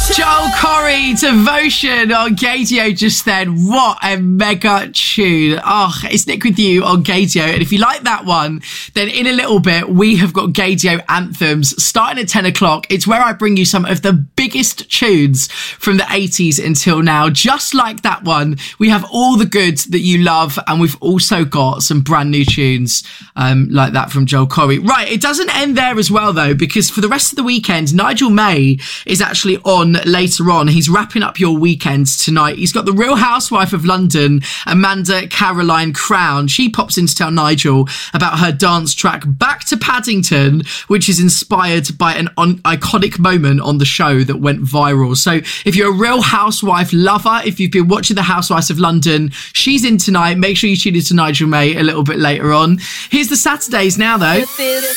Joel Corry, Devotion on Gaydio just then. What a mega tune. Oh, it's Nick with you on Gaydio. And if you like that one, then in a little bit, we have got Gaydio Anthems starting at 10 o'clock. It's where I bring you some of the biggest tunes from the 80s until now. Just like that one, we have all the good that you love. And we've also got some brand new tunes like that from Joel Corry. Right, it doesn't end there as well, though, because for the rest of the weekend, Nigel May is actually on later on. He's wrapping up your weekends tonight. He's got the Real Housewife of London, Amanda Caroline Crown. She pops in to tell Nigel about her dance track Back to Paddington, which is inspired by an iconic moment on the show that went viral. So if you're a Real Housewife lover, if you've been watching the Housewives of London, she's in tonight. Make sure you tune in to Nigel May a little bit later on. Here's the Saturdays now, though.